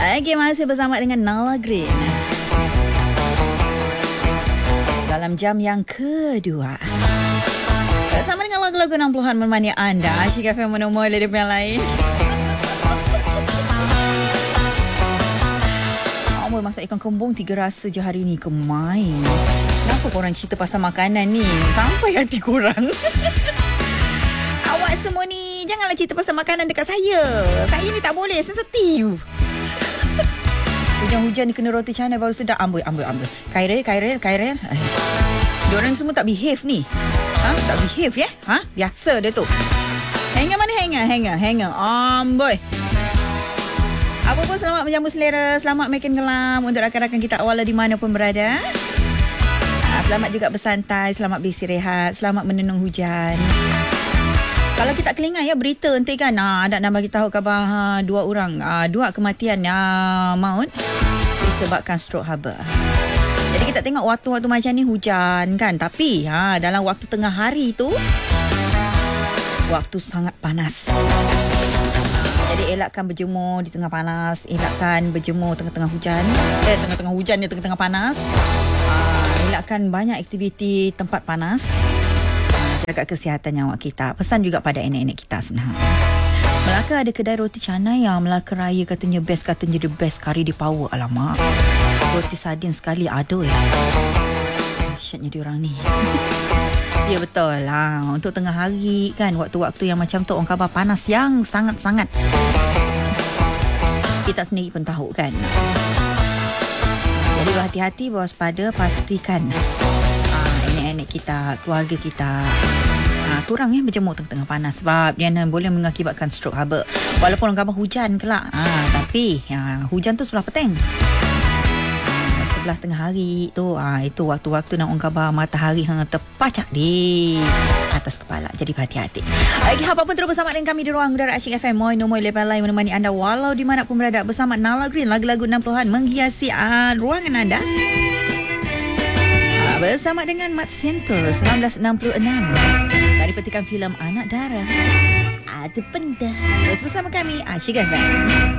Okey, masih bersama dengan Nala Green dalam jam yang kedua. Bersama dengan lagu-lagu 60-an menemani anda. Asyik FM menemui lirik yang lain. Amboi, masak ikan kembung 3 rasa je hari ni. Kemain. Kenapa korang cerita pasal makanan ni? Sampai hati korang. Awak semua ni janganlah cerita pasal makanan dekat saya. Saya ni tak boleh, sensitif. Hujan-hujan ni kena roti canai baru sedap. Amboi. Khairil. Diorang semua tak behave ni. Tak behave ya? Biasa dia tu. Hanger mana hanger? Amboi. Apa pun selamat menjamu selera, selamat makan gelam untuk rakan-rakan kita awal di mana pun berada. Selamat juga bersantai, selamat beristirahat, selamat menenung hujan. Kalau kita kelingan ya berita nanti kan ada nak bagi tahu khabar 2 orang, 2 kematian maut disebabkan strok haba. Jadi kita tengok waktu-waktu macam ni hujan kan, tapi dalam waktu tengah hari tu waktu sangat panas. Jadi elakkan berjemur di tengah panas, elakkan berjemur tengah-tengah hujan. Tengah-tengah hujan ni tengah-tengah panas. Elakkan banyak aktiviti tempat panas. Jaga kesihatan nyawa kita. Pesan juga pada nenek-nenek kita sebenarnya. Melaka ada kedai roti canai yang Melaka Raya katanya best, katanya the best kari di Power. Alamak. Roti sardin sekali ada dahsyatnya diorang ni. Ya betul lah. Untuk tengah hari kan, waktu-waktu yang macam tu orang khabar panas yang sangat-sangat. Kita sendiri pun tahu kan. Jadi berhati-hati, berwaspada, pastikan nenek-nenek kita, keluarga kita kurang berjemur tengah-tengah panas sebab dia boleh mengakibatkan strok haba. Walaupun orang khabar hujan kelak, tapi hujan tu sebelah petang. Sebelah tengah hari tu, itu waktu-waktu nak orang khabar matahari terpacak di atas kepala. Jadi berhati-hati. Lagi apa pun terus bersama dengan kami di ruang udara Asyik FM. Moi lepas lain menemani anda walau di mana pun berada bersama Nala Green. Lagu-lagu 60-an menghiasi ruangan anda. Bersama dengan Mat Sentul 1966 dari petikan filem Anak Dara. Ada benda. Terus bersama kami Asyik FM.